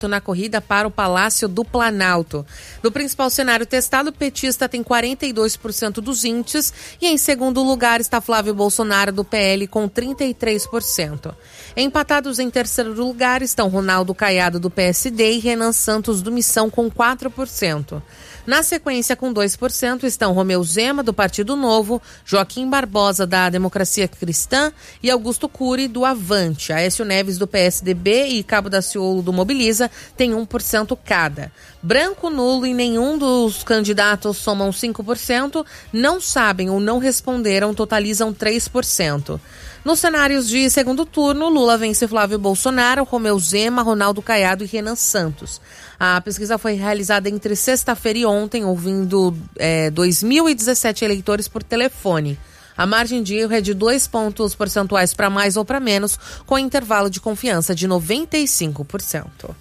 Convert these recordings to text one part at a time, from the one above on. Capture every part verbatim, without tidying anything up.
na corrida para o Palácio do Planalto. No principal cenário testado, o petista tem quarenta e dois por cento dos índices e em segundo lugar está Flávio Bolsonaro do P L com trinta e três por cento. Empatados em terceiro lugar estão Ronaldo Caiado do P S D e Renan Santos do Missão com quatro por cento. Na sequência, com dois por cento, estão Romeu Zema, do Partido Novo, Joaquim Barbosa, da Democracia Cristã e Augusto Cury, do Avante. Aécio Neves, do P S D B e Cabo Daciolo, do Mobiliza, tem um por cento cada. Branco, nulo e nenhum dos candidatos somam cinco por cento, não sabem ou não responderam, totalizam três por cento. Nos cenários de segundo turno, Lula vence Flávio Bolsonaro, Romeu Zema, Ronaldo Caiado e Renan Santos. A pesquisa foi realizada entre sexta-feira e ontem, ouvindo é, dois mil e dezessete eleitores por telefone. A margem de erro é de dois pontos percentuais para mais ou para menos, com intervalo de confiança de noventa e cinco por cento.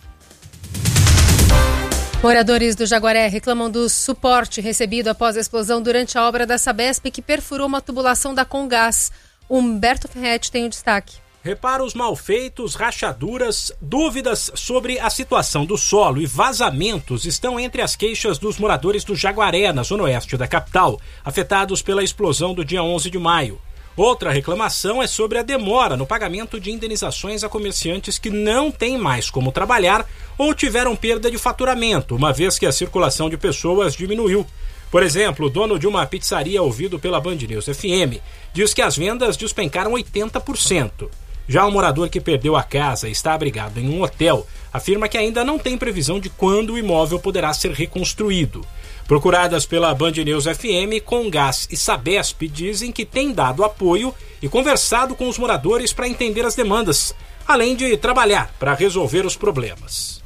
Moradores do Jaguaré reclamam do suporte recebido após a explosão durante a obra da Sabesp que perfurou uma tubulação da Comgás. Humberto Ferretti tem o destaque. Reparos mal feitos, rachaduras, dúvidas sobre a situação do solo e vazamentos estão entre as queixas dos moradores do Jaguaré, na zona oeste da capital, afetados pela explosão do dia onze de maio. Outra reclamação é sobre a demora no pagamento de indenizações a comerciantes que não têm mais como trabalhar ou tiveram perda de faturamento, uma vez que a circulação de pessoas diminuiu. Por exemplo, o dono de uma pizzaria ouvido pela Band News F M diz que as vendas despencaram oitenta por cento. Já o morador que perdeu a casa e está abrigado em um hotel afirma que ainda não tem previsão de quando o imóvel poderá ser reconstruído. Procuradas pela Band News F M, Comgás e Sabesp dizem que têm dado apoio e conversado com os moradores para entender as demandas, além de trabalhar para resolver os problemas.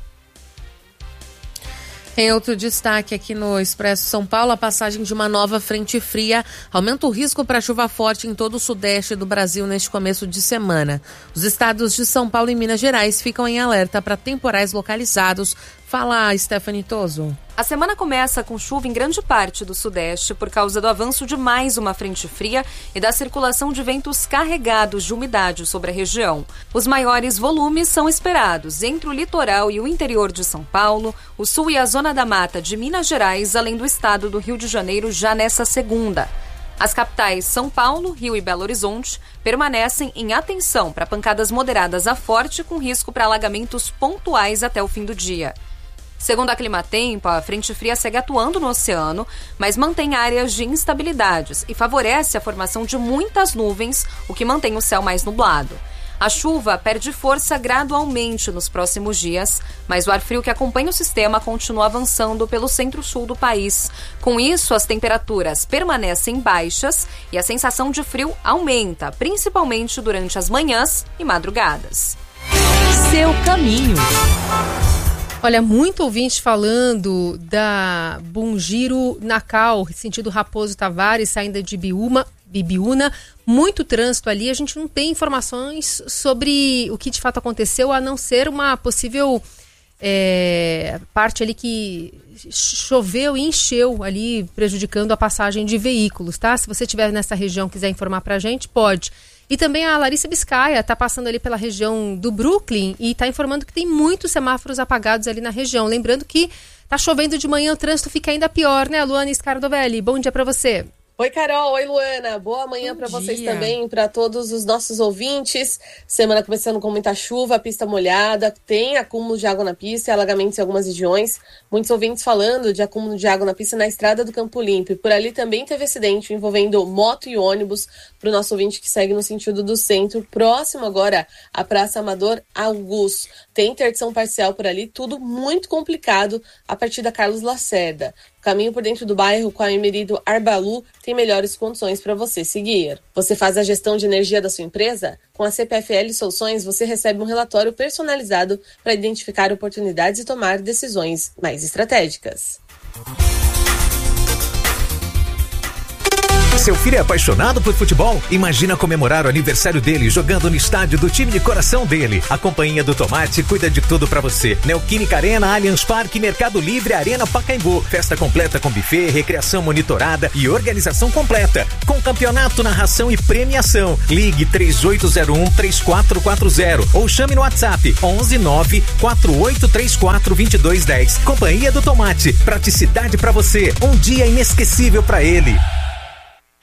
Em outro destaque aqui no Expresso São Paulo, a passagem de uma nova frente fria aumenta o risco para chuva forte em todo o sudeste do Brasil neste começo de semana. Os estados de São Paulo e Minas Gerais ficam em alerta para temporais localizados. Fala, Stephanie Toso. A semana começa com chuva em grande parte do sudeste por causa do avanço de mais uma frente fria e da circulação de ventos carregados de umidade sobre a região. Os maiores volumes são esperados entre o litoral e o interior de São Paulo, o sul e a zona da mata de Minas Gerais, além do estado do Rio de Janeiro já nessa segunda. As capitais São Paulo, Rio e Belo Horizonte permanecem em atenção para pancadas moderadas a forte com risco para alagamentos pontuais até o fim do dia. Segundo a Climatempo, a frente fria segue atuando no oceano, mas mantém áreas de instabilidades e favorece a formação de muitas nuvens, o que mantém o céu mais nublado. A chuva perde força gradualmente nos próximos dias, mas o ar frio que acompanha o sistema continua avançando pelo centro-sul do país. Com isso, as temperaturas permanecem baixas e a sensação de frio aumenta, principalmente durante as manhãs e madrugadas. Seu caminho. Olha, muito ouvinte falando da Bungiro Nacal, sentido Raposo Tavares, saindo de Biúma, Bibiúna, muito trânsito ali. A gente não tem informações sobre o que de fato aconteceu, a não ser uma possível é, parte ali que choveu e encheu ali, prejudicando a passagem de veículos, tá? Se você estiver nessa região e quiser informar pra gente, pode. E também a Larissa Biscaia está passando ali pela região do Brooklyn e está informando que tem muitos semáforos apagados ali na região. Lembrando que está chovendo de manhã, o trânsito fica ainda pior, né, Luana Scardovelli? Bom dia para você. Oi, Carol. Oi, Luana. Boa manhã para vocês também, para todos os nossos ouvintes. Semana começando com muita chuva, pista molhada, tem acúmulo de água na pista e alagamentos em algumas regiões. Muitos ouvintes falando de acúmulo de água na pista na estrada do Campo Limpo. E por ali também teve acidente envolvendo moto e ônibus para o nosso ouvinte que segue no sentido do centro, próximo agora à Praça Amador Augusto. Tem interdição parcial por ali, tudo muito complicado a partir da Carlos Lacerda. Caminho por dentro do bairro com a Emerido Arbalu tem melhores condições para você seguir. Você faz a gestão de energia da sua empresa? Com a C P F L Soluções, você recebe um relatório personalizado para identificar oportunidades e tomar decisões mais estratégicas. Seu filho é apaixonado por futebol? Imagina comemorar o aniversário dele jogando no estádio do time de coração dele. A Companhia do Tomate cuida de tudo pra você. Neoquímica Arena, Allianz Parque, Mercado Livre, Arena Pacaembu. Festa completa com buffet, recreação monitorada e organização completa. Com campeonato, narração e premiação. Ligue três oito zero um, três quatro quatro zero ou chame no WhatsApp onze nove quatro oito três quatro dois dois um zero. Companhia do Tomate. Praticidade pra você. Um dia inesquecível pra ele.